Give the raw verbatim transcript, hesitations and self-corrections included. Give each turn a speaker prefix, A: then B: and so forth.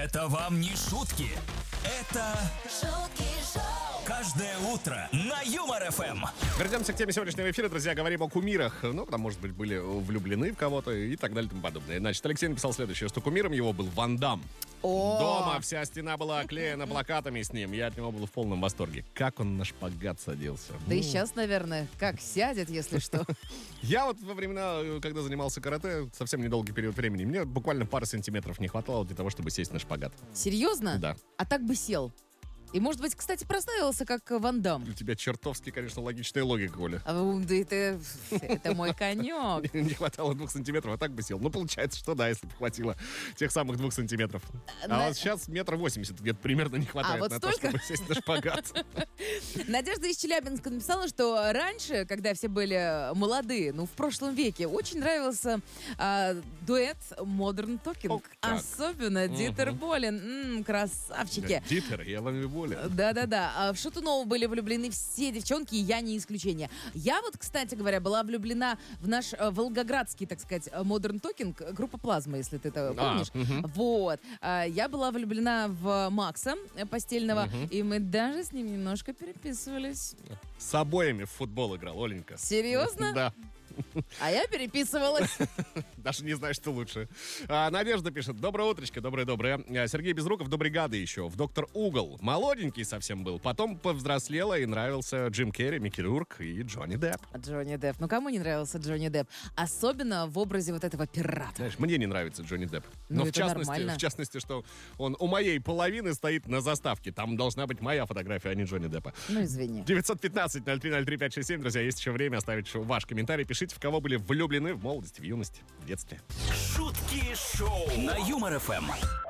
A: Это вам не шутки. Это
B: шутки шоу.
A: Каждое утро на Юмор эф эм.
C: Вернемся к теме сегодняшнего эфира, друзья. Говорим о кумирах. Ну, там, может быть, были влюблены в кого-то и так далее и тому подобное. Значит, Алексей написал следующее, что кумиром его был Ван Дамм.
B: О!
C: Дома вся стена была оклеена плакатами с ним. Я от него был в полном восторге. Как он на шпагат садился.
B: Да и сейчас, наверное, как сядет, если что.
C: Я вот во времена, когда занимался карате, совсем недолгий период времени, мне буквально пары сантиметров не хватало для того, чтобы сесть на шпагат.
B: Серьезно?
C: Да.
B: А так бы сел. И, может быть, кстати, проставился, как Ван Дамм.
C: У тебя чертовски, конечно, логичная логика, Оля.
B: А, да это, это мой конек.
C: Не хватало двух сантиметров, а так бы сел. Ну, получается, что да, если бы хватило тех самых двух сантиметров. А
B: На-
C: вот сейчас метр восемьдесят где-то примерно не хватает
B: вот
C: на
B: столько?
C: то, чтобы сесть на шпагат.
B: Надежда из Челябинска написала, что раньше, когда все были молодые, ну, в прошлом веке, очень нравился а, дуэт Modern
C: О,
B: Talking.
C: как.
B: Особенно Дитер Болин. М, красавчики.
C: Дитер, я вам и болен.
B: Да-да-да. А в Шатунова были влюблены все девчонки, и я не исключение. Я вот, кстати говоря, была влюблена в наш э, волгоградский, так сказать, Modern Talking, группа «Плазма», если ты это помнишь.
C: мгм.
B: Вот. А, я была влюблена в Макса э, Постельного,
C: Мгм.
B: и мы даже с ним немножко переписывались.
C: С обоями в футбол играл, Оленька.
B: Серьезно?
C: Да.
B: А я переписывалась.
C: Даже не знаю, что лучше. А, Надежда пишет. Доброе утречко, доброе-доброе. А, Сергей Безруков до бригады еще. В «Доктор Угол». Молоденький совсем был. Потом повзрослела и нравился Джим Керри, Микки Рурк и Джонни Депп.
B: Джонни Депп. Ну, кому не нравился Джонни Депп? Особенно в образе вот этого пирата.
C: Знаешь, мне не нравится Джонни Депп.
B: Ну,
C: Но в
B: это
C: частности,
B: нормально.
C: в частности, что он у моей половины стоит на заставке. Там должна быть моя фотография, а не Джонни Деппа.
B: Ну, извини.
C: девятьсот пятнадцать ноль три ноль три пять шесть семь, друзья, есть еще время оставить ваш комментарий. Пишите, в кого были влюблены в молодости, в юности, в детстве.
A: Шутки шоу на Юмор эф эм.